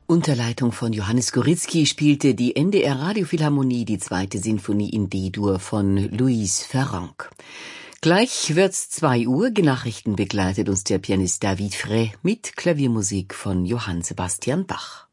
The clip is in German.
Unter Leitung von Johannes Goritzky spielte die NDR Radiophilharmonie die 2. Sinfonie in D-Dur von Louise Farrenc. Gleich wird's 2 Uhr, Nachrichten begleitet uns der Pianist David Frey mit Klaviermusik von Johann Sebastian Bach.